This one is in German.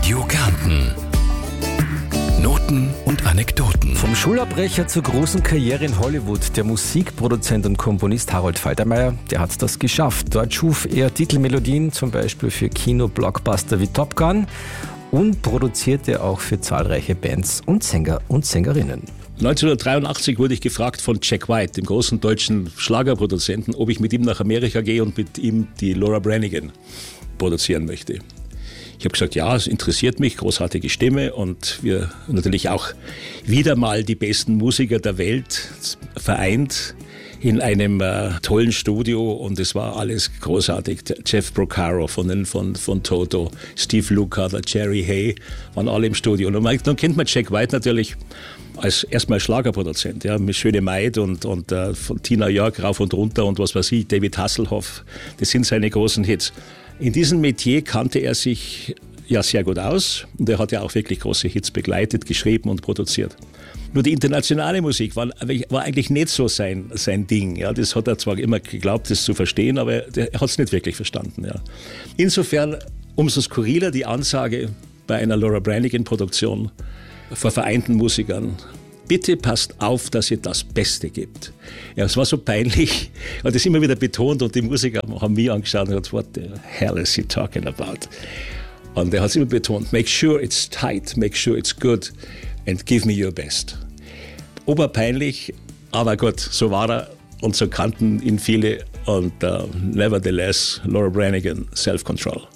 Radio Kärnten. Noten und Anekdoten. Vom Schulabbrecher zur großen Karriere in Hollywood. Der Musikproduzent und Komponist Harold Faltermeier, der hat das geschafft. Dort schuf er Titelmelodien, zum Beispiel für Kino-Blockbuster wie Top Gun, und produzierte auch für zahlreiche Bands und Sänger und Sängerinnen. 1983 wurde ich gefragt von Jack White, dem großen deutschen Schlagerproduzenten, ob ich mit ihm nach Amerika gehe und mit ihm die Laura Branigan produzieren möchte. Ich habe gesagt, ja, es interessiert mich, großartige Stimme, und wir natürlich auch wieder mal die besten Musiker der Welt vereint in einem tollen Studio, und es war alles großartig. Jeff Porcaro von Toto, Steve Lukather, Jerry Hay waren alle im Studio. Und dann kennt man Jack White natürlich als erstmal Schlagerproduzent, ja, mit Schöne Maid und von Tina Jörg rauf und runter und was weiß ich, David Hasselhoff, das sind seine großen Hits. In diesem Metier kannte er sich ja sehr gut aus, und er hat ja auch wirklich große Hits begleitet, geschrieben und produziert. Nur die internationale Musik war eigentlich nicht so sein Ding. Ja, das hat er zwar immer geglaubt, das zu verstehen, aber er hat es nicht wirklich verstanden. Ja. Insofern umso skurriler die Ansage bei einer Laura Branigan-Produktion vor vereinten Musikern: Bitte passt auf, dass ihr das Beste gebt. Ja, es war so peinlich. Er hat das immer wieder betont, und die Musiker haben mich angeschaut und gesagt, what the hell is he talking about? Und er hat es immer betont: Make sure it's tight, make sure it's good and give me your best. Oberpeinlich, aber gut, so war er, und so kannten ihn viele, und nevertheless, Laura Branigan, Self-Control.